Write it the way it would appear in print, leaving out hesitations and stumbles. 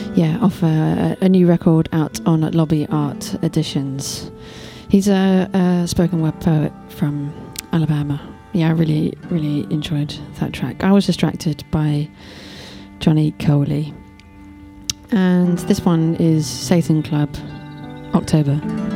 Yeah, off a new record out on Lobby Art Editions. He's a spoken word poet from Alabama. Yeah, I really, really enjoyed that track. I was distracted by Johnny Coley. And this one is Satan Club, October.